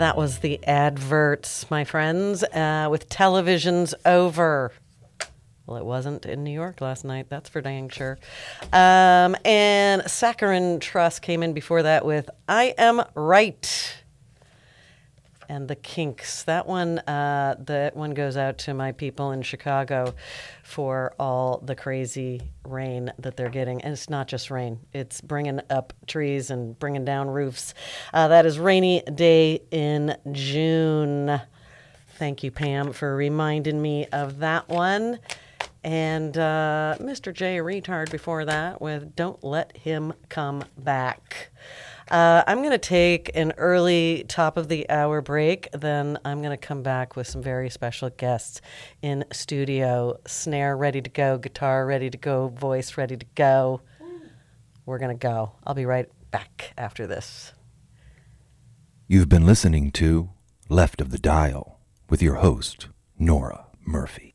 That was the adverts, my friends, with televisions over. Well, it wasn't in New York last night, that's for dang sure. And Saccharin Trust came in before that with I Am Right. And the Kinks. That one goes out to my people in Chicago for all the crazy rain that they're getting. And it's not just rain. It's bringing up trees and bringing down roofs. That is Rainy Day in June. Thank you, Pam, for reminding me of that one. And Mr. J. Retard before that with Don't Let Him Come Back. I'm going to take an early top of the hour break. Then I'm going to come back with some very special guests in studio. Snare ready to go, guitar ready to go, voice ready to go. We're going to go. I'll be right back after this. You've been listening to Left of the Dial with your host, Nora Murphy.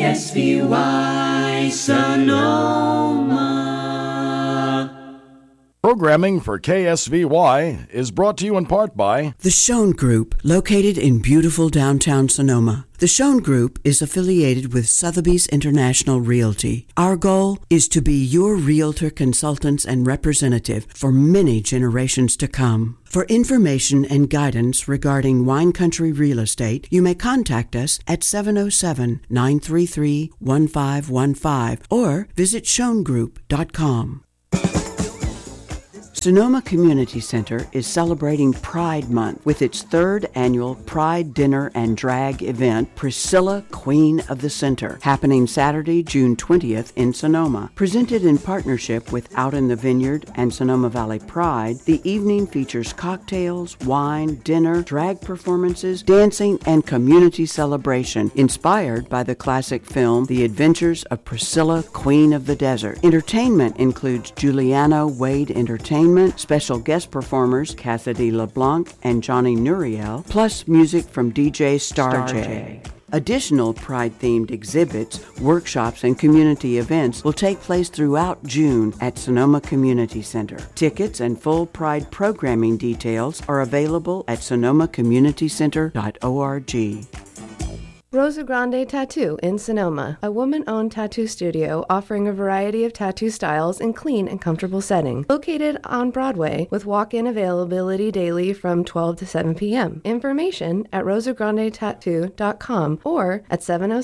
KSVY Sonoma. Programming for KSVY is brought to you in part by The Schoen Group, located in beautiful downtown Sonoma. The Schoen Group is affiliated with Sotheby's International Realty. Our goal is to be your realtor, consultants, and representative for many generations to come. For information and guidance regarding wine country real estate, you may contact us at 707-933-1515 or visit schoengroup.com. Sonoma Community Center is celebrating Pride Month with its third annual Pride Dinner and Drag event, Priscilla, Queen of the Center, happening Saturday, June 20th in Sonoma. Presented in partnership with Out in the Vineyard and Sonoma Valley Pride, the evening features cocktails, wine, dinner, drag performances, dancing, and community celebration, inspired by the classic film The Adventures of Priscilla, Queen of the Desert. Entertainment includes Juliana Wade Entertainment, special guest performers Cassidy LeBlanc and Johnny Nuriel, plus music from DJ Star J. Additional Pride-themed exhibits, workshops, and community events will take place throughout June at Sonoma Community Center. Tickets and full Pride programming details are available at sonomacommunitycenter.org. Rosa Grande Tattoo in Sonoma, a woman-owned tattoo studio offering a variety of tattoo styles in clean and comfortable setting. Located on Broadway with walk-in availability daily from 12 to 7 p.m. Information at rosagrandetattoo.com or at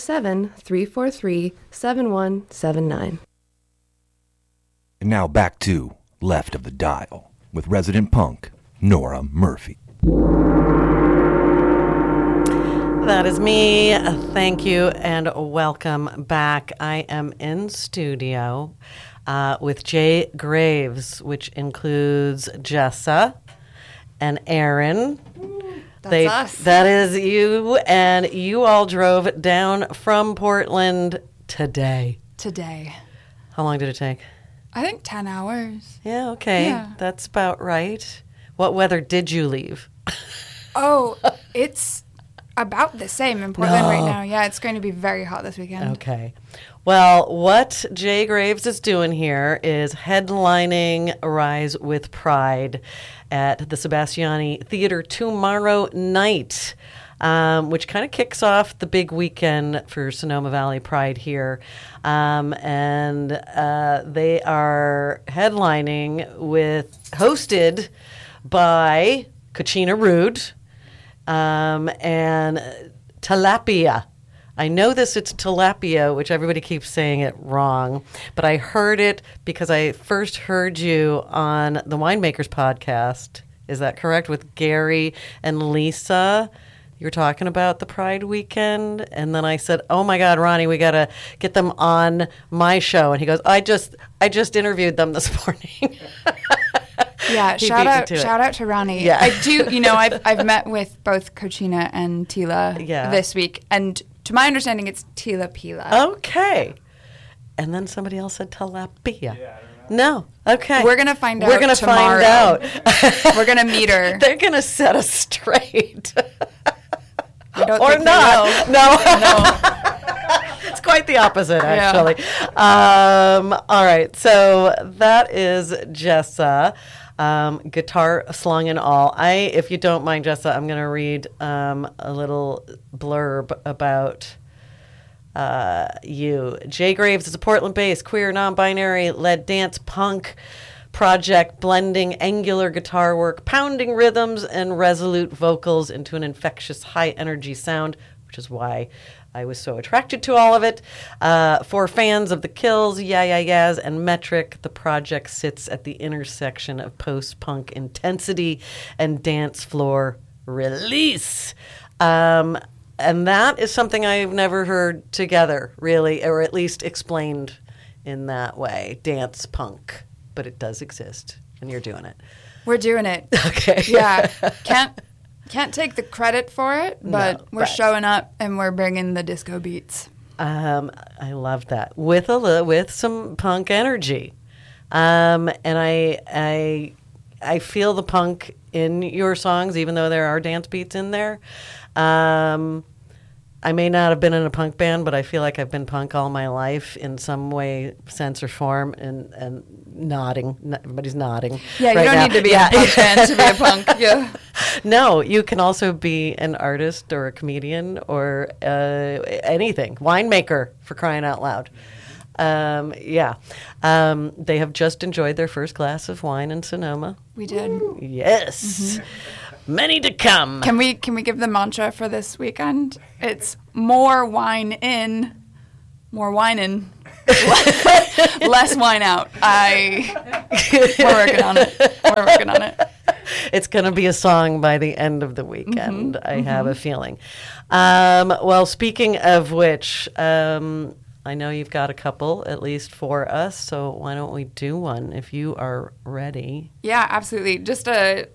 707-343-7179. And now back to Left of the Dial with resident punk, Nora Murphy. That is me. Thank you and welcome back. I am in studio with Jay Graves, which includes Jessa and Aaron. That's us. That is you, and you all drove down from Portland today. How long did it take? I think 10 hours. Yeah, okay. Yeah. That's about right. What weather did you leave? Oh, it's about the same in Portland right now. Yeah, it's going to be very hot this weekend. Okay. Well, what Jay Graves is doing here is headlining Rise with Pride at the Sebastiani Theater tomorrow night, which kind of kicks off the big weekend for Sonoma Valley Pride here. And they are hosted by Kachina Rude, and Tilapia. I know it's tilapia, which everybody keeps saying it wrong, but I heard it because I first heard you on the Winemakers podcast. Is that correct? With Gary and Lisa. You were talking about the Pride weekend, and then I said, "Oh my God, Ronnie, we got to get them on my show." And he goes, I just interviewed them this morning." Yeah, shout out to Ronnie. Yeah. I do, I've met with both Cochina and Tila this week, and to my understanding, it's Tila Pila. Okay. And then somebody else said tilapia. Yeah, no. Okay. We're going to find out. We're going to find out. We're going to meet her. They're going to set us straight. Or not. No. It's quite the opposite, actually. Yeah. All right. So that is Jessa. Guitar slung and all. If you don't mind, Jessa, I'm going to read a little blurb about you. Jay Graves is a Portland-based queer, non-binary led dance punk project blending angular guitar work, pounding rhythms, and resolute vocals into an infectious high-energy sound, which is why I was so attracted to all of it. For fans of The Kills, Yeah Yeah Yeahs, and Metric, the project sits at the intersection of post-punk intensity and dance floor release. And that is something I've never heard together, really, or at least explained in that way. Dance punk. But it does exist, and you're doing it. We're doing it. Okay. Yeah. Can't take the credit for it, but we're showing up and we're bringing the disco beats. I love that with some punk energy, and I feel the punk in your songs, even though there are dance beats in there. I may not have been in a punk band, but I feel like I've been punk all my life in some way, sense, or form, and nodding. Everybody's nodding. Yeah, you don't need to be a punk band to be a punk. Yeah. No, you can also be an artist or a comedian or anything. Winemaker, for crying out loud. They have just enjoyed their first glass of wine in Sonoma. We did. Yes. Mm-hmm. Many to come. Can we give the mantra for this weekend? It's more wine in, more wine in, less wine out. We're working on it. It's going to be a song by the end of the weekend. I have a feeling. Well, speaking of which, I know you've got a couple, at least for us, so why don't we do one if you are ready? Yeah, absolutely. Just a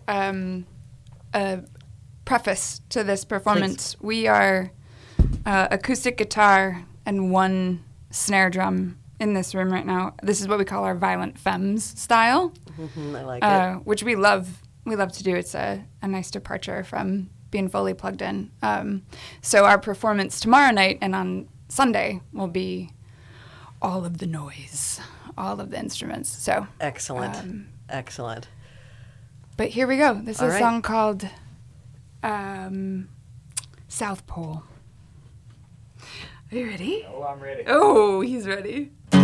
preface to this performance. Please. We are acoustic guitar and one snare drum in this room right now. This is what we call our Violent Femmes style. I like it. Which we love. We love to do. It's a nice departure from being fully plugged in. So our performance tomorrow night and on Sunday will be all of the noise, all of the instruments. So excellent. Excellent. But here we go. This is a song called South Pole. Are you ready? Oh, I'm ready. Oh, he's ready.